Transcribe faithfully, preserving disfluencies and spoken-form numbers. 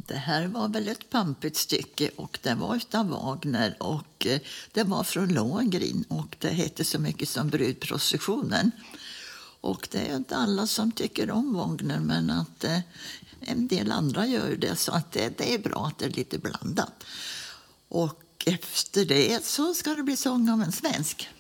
Det här var väl ett pampigt stycke och det var utav Wagner och eh, det var från Lohengrin och det hette så mycket som Brudprocessionen. Och det är inte alla som tycker om Wagner, men att eh, en del andra gör det, så att det, det är bra att det är lite blandat. Och efter det så ska det bli sång av en svensk.